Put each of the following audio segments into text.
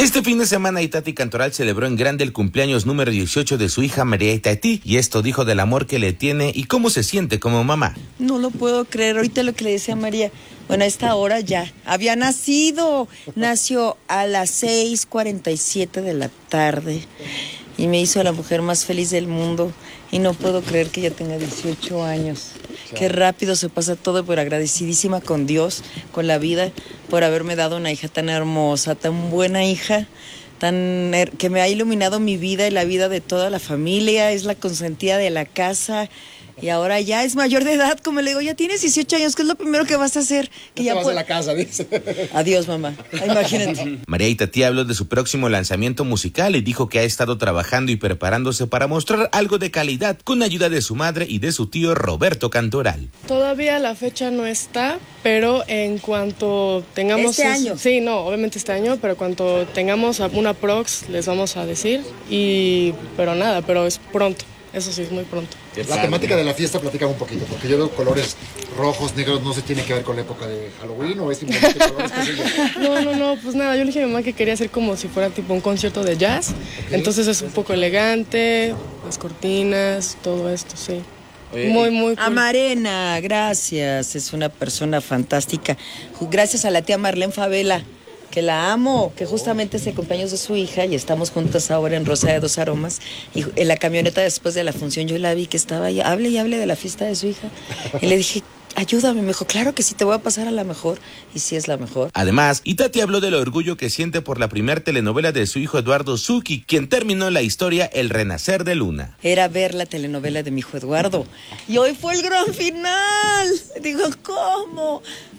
Este fin de semana Itatí Cantoral celebró en grande el cumpleaños número 18 de su hija María Itatí, y esto dijo del amor que le tiene y cómo se siente como mamá. No lo puedo creer, ahorita lo que le decía a María, bueno, a esta hora ya había nacido, nació a las 6:47 de la tarde y me hizo la mujer más feliz del mundo y no puedo creer que ya tenga 18 años. Qué rápido se pasa todo, pero agradecidísima con Dios, con la vida, por haberme dado una hija tan hermosa, tan buena hija, que me ha iluminado mi vida y la vida de toda la familia, es la consentida de la casa. Y ahora ya es mayor de edad, como le digo, ya tienes 18 años, ¿qué es lo primero que vas a hacer? Que ya vas a la casa, dice. Adiós, mamá. Imagínate. María Itatí habló de su próximo lanzamiento musical y dijo que ha estado trabajando y preparándose para mostrar algo de calidad con ayuda de su madre y de su tío Roberto Cantoral. Todavía la fecha no está, pero en cuanto tengamos... ¿Este año? Sí, no, obviamente este año, pero cuando tengamos una prox les vamos a decir. Pero es pronto. Eso sí, es muy pronto. La temática de la fiesta, platica un poquito, porque yo veo colores rojos, negros, no se tiene que ver con la época de Halloween o es simplemente colores que No, pues nada, yo le dije a mi mamá que quería hacer como si fuera tipo un concierto de jazz, okay. Entonces es un poco elegante, las cortinas, todo esto, sí. Oye, muy cool. Amarena, gracias, es una persona fantástica. Gracias a la tía Marlene Favela, que la amo, que justamente es el cumpleaños de su hija y estamos juntas ahora en Rosa de Dos Aromas, y en la camioneta después de la función yo la vi que estaba ahí, hable y hable de la fiesta de su hija, y le dije, ayúdame, me dijo, claro que sí, te voy a pasar a la mejor, y sí es la mejor. Además, Itatí habló del orgullo que siente por la primer telenovela de su hijo Eduardo Zucchi, quien terminó la historia El Renacer de Luna. Era ver la telenovela de mi hijo Eduardo, y hoy fue el gran final. Digo, ¿cómo?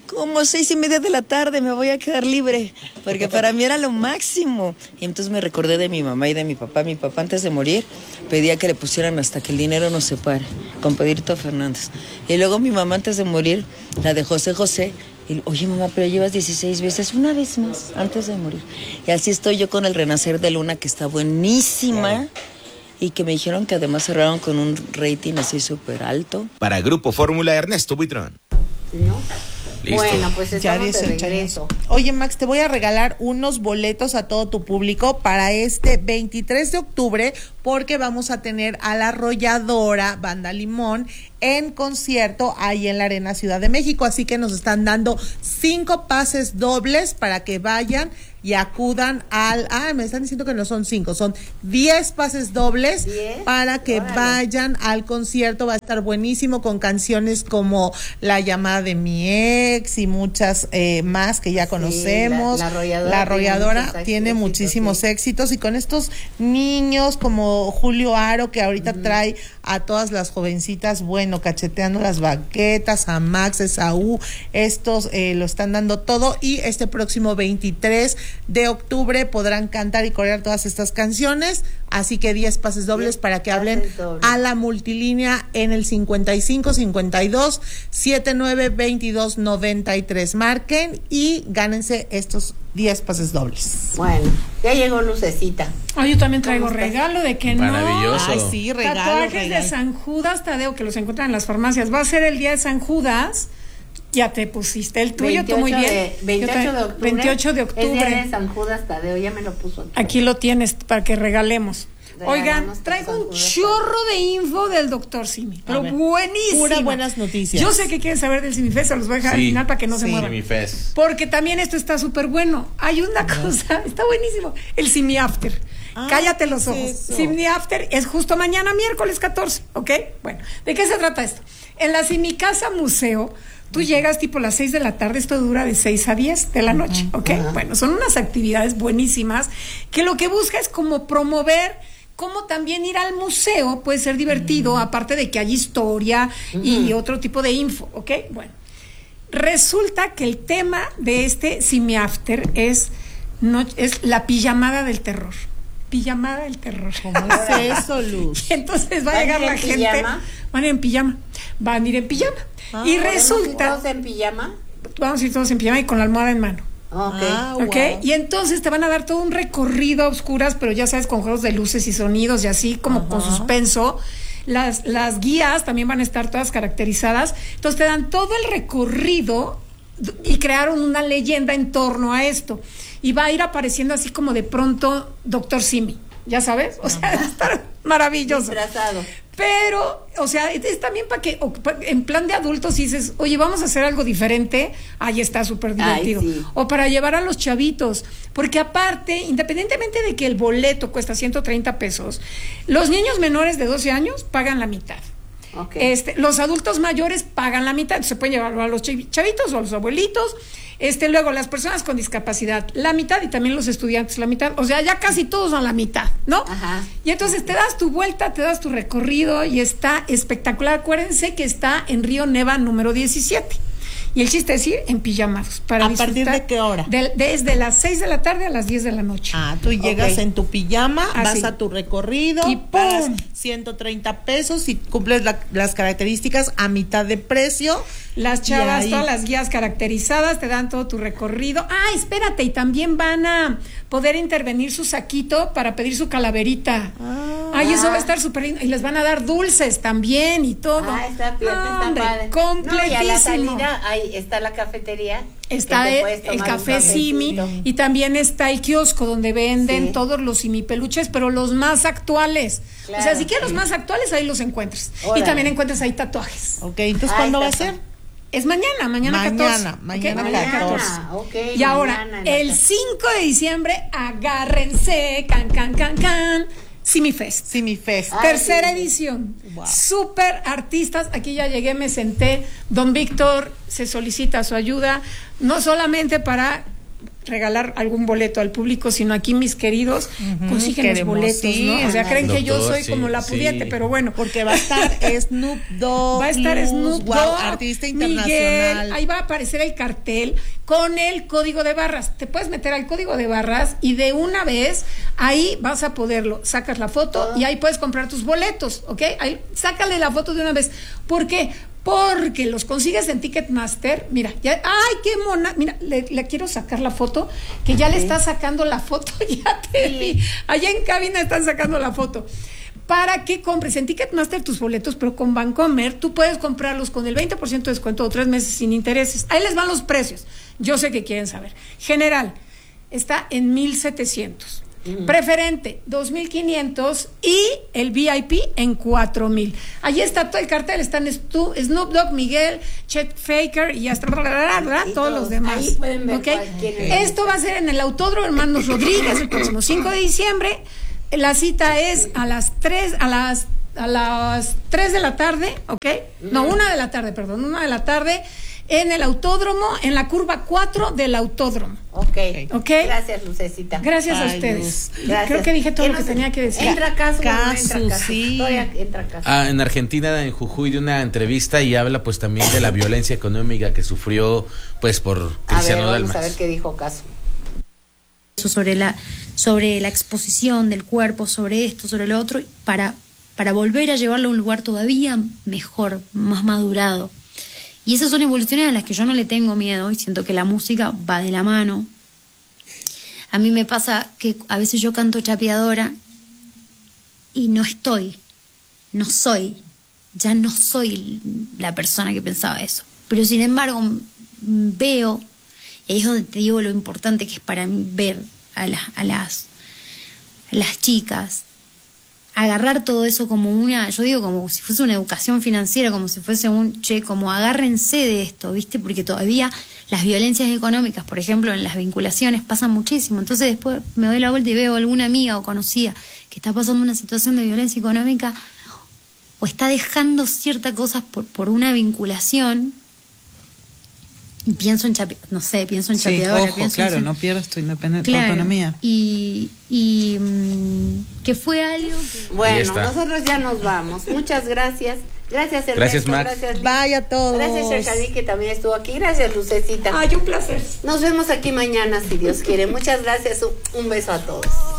6:30 de la tarde me voy a quedar libre, porque para mí era lo máximo. Y entonces me recordé de mi mamá y de mi papá. Mi papá antes de morir pedía que le pusieran Hasta que el dinero nos separe, con Pedrito Fernández. Y luego mi mamá antes de morir, la de José José, y, oye mamá, pero llevas 16 veces, una vez más, antes de morir. Y así estoy yo con El Renacer de Luna, que está buenísima. Y que me dijeron que además cerraron con un rating así súper alto. Para Grupo Fórmula, Ernesto Buitrón. ¿No? Listo. Bueno, pues estamos de regreso. Oye, Max, te voy a regalar unos boletos a todo tu público para este 23 de octubre, porque vamos a tener a La Arrolladora Banda Limón en concierto ahí en la Arena Ciudad de México. Así que nos están dando 5 pases dobles para que vayan y acudan me están diciendo que no son 5, son 10 pases dobles. 10 para que vayan al concierto. Va a estar buenísimo, con canciones como La llamada de mi ex y muchas más que ya conocemos. La Arrolladora tiene muchísimos éxitos, y con estos niños como Julio Aro, que ahorita trae a todas las jovencitas, bueno, cacheteando las baquetas, a Max, Esaú, estos lo están dando todo, y este próximo 23 de octubre podrán cantar y corear todas estas canciones, así que 10 pases dobles para que hablen a la multilínea en el 5552-792293. Marquen y gánense estos 10 pases dobles. Bueno, ya llegó Lucecita. Yo también traigo regalo, de que maravilloso. Ay, sí, regalo. Tatuajes de San Judas Tadeo, que los encuentran en las farmacias. Va a ser el día de San Judas. Ya te pusiste el tuyo, tú muy bien. 28 de octubre. 28 de octubre. Es día de San Judas Tadeo, ya me lo puso aquí lo tienes para que regalemos. Oigan, traigo un chorro de info del doctor Simi, pero buenísimo. Pura buenas noticias. Yo sé que quieren saber del Simifest, se los voy a dejar al final para que no se muevan. Simifest. Porque también esto está súper bueno. Hay una cosa, está buenísimo, el Simi After. Cállate los ojos. Simi After es justo mañana, miércoles 14, ¿ok? Bueno, ¿de qué se trata esto? En la Simi Casa Museo, tú llegas tipo a las 6 de la tarde, esto dura de 6 a 10 de la noche, ¿ok? Bueno, son unas actividades buenísimas que lo que busca es como promover, como también ir al museo puede ser divertido, aparte de que hay historia y otro tipo de info, ¿ok? Bueno, resulta que el tema de este Simi After es la pijamada del terror. Pijamada del terror. ¿Cómo es eso, Luz? Y entonces va a llegar la gente. Van a ir en pijama. Van a ir en pijama. Y resulta. ¿Todos en pijama? Vamos a ir todos en pijama y con la almohada en mano. Ok. Wow. Y entonces te van a dar todo un recorrido a oscuras, pero ya sabes, con juegos de luces y sonidos y así, como con suspenso. Las guías también van a estar todas caracterizadas. Entonces te dan todo el recorrido y crearon una leyenda en torno a esto. Y va a ir apareciendo así como de pronto Doctor Simi, ya sabes, o sea, va a estar maravilloso. Disfrazado. Pero, o sea, es también para que, en plan de adultos, dices, oye, vamos a hacer algo diferente, ahí está súper divertido. Ay, sí. O para llevar a los chavitos, porque aparte, independientemente de que el boleto cuesta 130 pesos, los niños menores de 12 años pagan la mitad. Okay. Los adultos mayores pagan la mitad, se pueden llevarlo a los chavitos o a los abuelitos. Luego las personas con discapacidad, la mitad, y también los estudiantes, la mitad. O sea, ya casi todos son la mitad, ¿no? Ajá. Y entonces te das tu vuelta, te das tu recorrido y está espectacular. Acuérdense que está en Río Neva número 17. Y el chiste es ir en pijamados. ¿A partir de qué hora? Desde las 6 de la tarde a las 10 de la noche. Ah, tú llegas en tu pijama, Así. vas a tu recorrido, Y pagas ¡pum! 130 pesos y cumples las características a mitad de precio. Las chavas, ahí- todas las guías caracterizadas, te dan todo tu recorrido. Ah, espérate, y también van a poder intervenir su saquito para pedir su calaverita. Ay, eso va a estar súper lindo. Y les van a dar dulces también y todo. Ah, está Hombre, padre. completísimo. No, y a la salida ahí está la cafetería. Está que te el puedes tomar café un Simi cafecito. y también está el kiosco donde venden Sí. todos los Simi peluches, pero los más actuales. Claro, o sea, si quieres sí. los más actuales, ahí los encuentras. Órale. Y también encuentras ahí tatuajes. Ok, entonces Ah, ¿cuándo va a está. ser? Es mañana 14. Mañana ¿ok? 14. Ok, Y ahora, mañana en la el tarde. 5 de diciembre, agárrense, can, Simi Fest. Simi Fest. Ay, Tercera sí. edición. Wow. Super artistas. Aquí ya llegué, me senté. Don Víctor se solicita su ayuda, no solamente para regalar algún boleto al público, sino aquí mis queridos consiguen los queremos boletos, ir. ¿no? O sea, creen que yo Doctor, soy sí, como la sí. pudiente, pero bueno. Porque va a estar Snoop Dogg. Va a estar Luz, Snoop wow, Dogg, artista Miguel, internacional. ahí va a aparecer el cartel con el código de barras. Te puedes meter al código de barras y de una vez ahí vas a poderlo. Sacas la foto y ahí puedes comprar tus boletos, ¿ok? Ahí, sácale la foto de una vez. ¿Por qué? Porque los consigues en Ticketmaster. Mira, ya, ¡ay, qué mona! Mira, le quiero sacar la foto, que ya le está sacando la foto, ya te vi. Allá en cabina están sacando la foto. Para que compres en Ticketmaster tus boletos, pero con Bancomer tú puedes comprarlos con el 20% de descuento o 3 meses sin intereses. Ahí les van los precios. Yo sé que quieren saber. General está en 1,700. Preferente 2,500 y el VIP en 4,000. Allí está todo el cartel, están Snoop Dogg, Miguel, Chet Faker y hasta Y todos los demás. ahí pueden ver ¿ok? cualquier- Esto va a ser en el Autódromo Hermanos Rodríguez el próximo 5 de diciembre. La cita es a las 3 de la tarde, ¿ok? No, 1 de la tarde, perdón, 1 de la tarde en el autódromo, en la curva 4 del autódromo. Ok. ¿Ok? Gracias, Lucecita. Gracias a Ay, ustedes. Gracias. Creo que dije todo ¿Qué lo que nos- tenía que decir. ¿Entra caso? Casu, sí. Todavía entra caso. En Argentina, en Jujuy, de una entrevista y habla pues también de la violencia económica que sufrió pues por A ver, Cristiano vamos Dalmas. a ver qué dijo Caso. sobre la exposición del cuerpo, sobre esto, sobre lo otro, para volver a llevarlo a un lugar todavía mejor, más madurado. Y esas son evoluciones a las que yo no le tengo miedo y siento que la música va de la mano. A mí me pasa que a veces yo canto chapeadora y no soy la persona que pensaba eso. Pero sin embargo veo, y ahí es donde te digo lo importante que es para mí ver a las chicas, agarrar todo eso como yo digo como si fuese una educación financiera, como si fuese como agárrense de esto, ¿viste? Porque todavía las violencias económicas, por ejemplo, en las vinculaciones pasan muchísimo. Entonces después me doy la vuelta y veo a alguna amiga o conocida que está pasando una situación de violencia económica o está dejando ciertas cosas por una vinculación. Y pienso en chapeadora. Ojo, pienso claro, en no pierdas tu claro, autonomía. Y que fue algo que... Ahí Bueno, está. nosotros ya nos vamos. Muchas gracias. Gracias, Ernesto. Gracias, Max. Gracias, Liz. Vaya a todos. Gracias, Shakadi, que también estuvo aquí. Gracias, Lucecita. Ay, un placer. Nos vemos aquí mañana, si Dios quiere. Muchas gracias. Un beso a todos.